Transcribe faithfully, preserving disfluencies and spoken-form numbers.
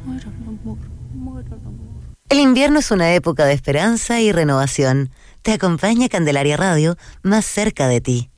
Muero el amor, muero el amor. El invierno es una época de esperanza y renovación. Te acompaña Candelaria Radio, más cerca de ti.